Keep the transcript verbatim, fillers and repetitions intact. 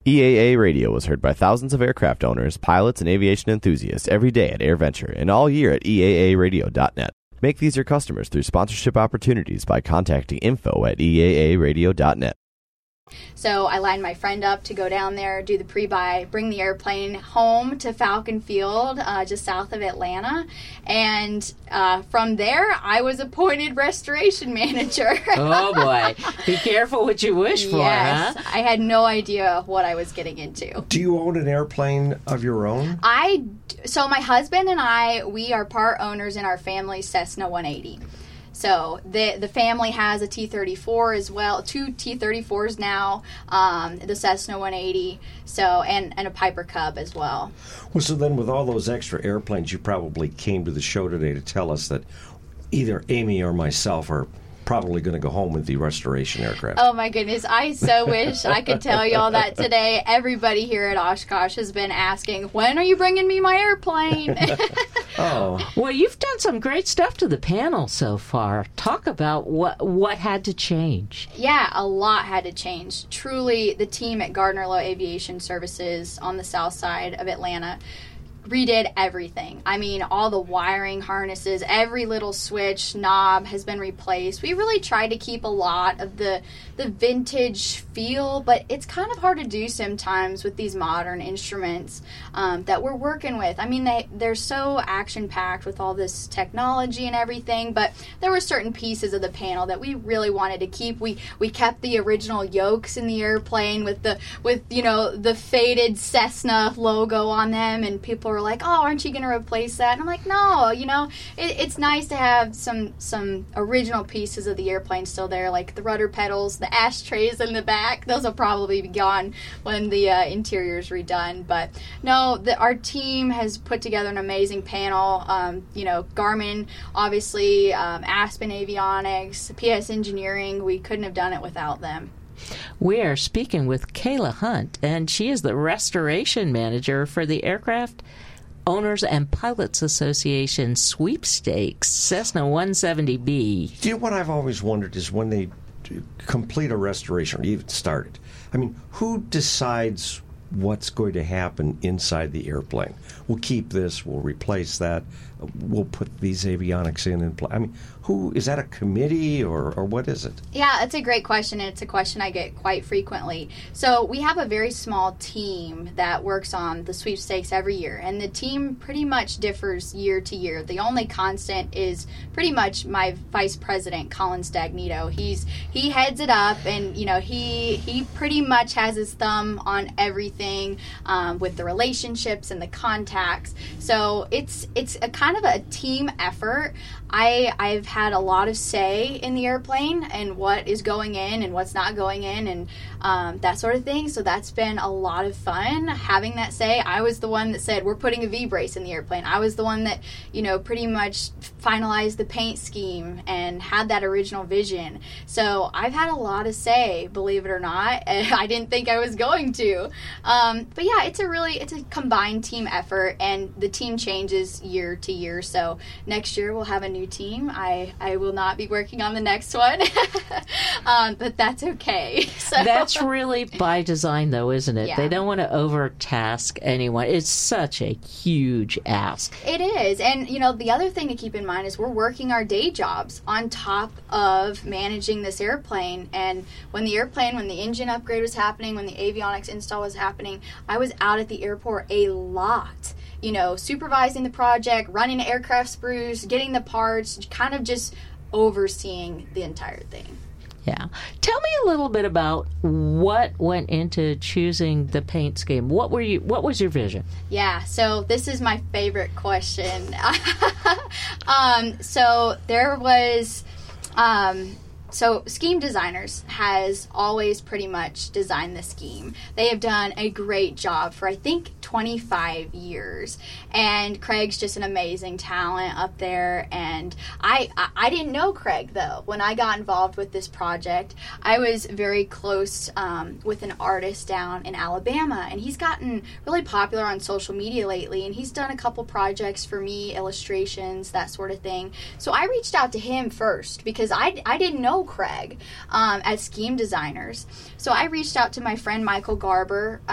E A A Radio is heard by thousands of aircraft owners, pilots, and aviation enthusiasts every day at AirVenture and all year at E A A radio dot net. Make these your customers through sponsorship opportunities by contacting info at E A A radio dot net. So I lined my friend up to go down there, do the pre-buy, bring the airplane home to Falcon Field, uh, just south of Atlanta. And uh, from there, I was appointed restoration manager. Oh, boy. Be careful what you wish for, yes, huh? I had no idea what I was getting into. Do you own an airplane of your own? I, so my husband and I, we are part owners in our family's Cessna one eighty. So the the family has a T thirty-four as well, two T thirty-fours now, um, the Cessna one eighty, so and, and a Piper Cub as well. Well, so then with all those extra airplanes, you probably came to the show today to tell us that either Amy or myself are probably going to go home with the restoration aircraft. Oh my goodness, I so wish I could tell you all that today. Everybody here at Oshkosh has been asking, when are you bringing me my airplane? Oh. Well, you've done some great stuff to the panel so far. Talk about what what had to change. Yeah, a lot had to change. Truly, the team at Gardner Lowe Aviation Services on the south side of Atlanta redid everything. I mean, all the wiring harnesses, every little switch, knob has been replaced. We really tried to keep a lot of the the vintage feel, but it's kind of hard to do sometimes with these modern instruments um, that we're working with. I mean, they, they're so action-packed with all this technology and everything, but there were certain pieces of the panel that we really wanted to keep. We we kept the original yokes in the airplane with the, with you know, the faded Cessna logo on them, and people were like, oh, aren't you going to replace that? And I'm like, no, you know, it, it's nice to have some some original pieces of the airplane still there, like the rudder pedals, the ashtrays in the back. Those will probably be gone when the uh, interior is redone. But no, the, our team has put together an amazing panel. Um, you know, Garmin, obviously, um, Aspen Avionics, P S Engineering. We couldn't have done it without them. We are speaking with Kayla Hunt, and she is the restoration manager for the Aircraft Owners and Pilots Association sweepstakes, Cessna one seventy B. Do you know what I've always wondered is when they complete a restoration or even start it, I mean, who decides what's going to happen inside the airplane? We'll keep this, we'll replace that, we'll put these avionics in and play. I mean, who is that, a committee or, or what is it? Yeah, it's a great question, and it's a question I get quite frequently. So we have a very small team that works on the sweepstakes every year, and the team pretty much differs year to year. The only constant is pretty much my vice president, Colin Stagnito. He's he heads it up, and you know he he pretty much has his thumb on everything um, with the relationships and the contacts. So it's it's a kind of a team effort. I, I've had a lot of say in the airplane and what is going in and what's not going in and um, that sort of thing. So that's been a lot of fun having that say. I was the one that said, we're putting a V-brace in the airplane. I was the one that, you know, pretty much finalized the paint scheme and had that original vision. So I've had a lot of say, believe it or not. I didn't think I was going to. Um, but yeah, it's a really, it's a combined team effort, and the team changes year to year. So next year we'll have a new team. I, I will not be working on the next one, um, but that's okay. So that's really by design, though, isn't it? Yeah. They don't want to overtask anyone. It's such a huge ask. It is. And, you know, the other thing to keep in mind is we're working our day jobs on top of managing this airplane. And when the airplane, when the engine upgrade was happening, when the avionics install was happening, I was out at the airport a lot. You know, supervising the project, running aircraft sprues, getting the parts, kind of just overseeing the entire thing. Yeah. Tell me a little bit about what went into choosing the paint scheme. What were you? What was your vision? Yeah, so this is my favorite question. um, so there was... Um, So Scheme Designers has always pretty much designed the scheme. They have done a great job for, I think, twenty-five years. And Craig's just an amazing talent up there. And I, I, I didn't know Craig, though. When I got involved with this project, I was very close um, with an artist down in Alabama. And he's gotten really popular on social media lately. And he's done a couple projects for me, illustrations, that sort of thing. So I reached out to him first because I, I didn't know Craig um, at Scheme Designers. So I reached out to my friend Michael Garber.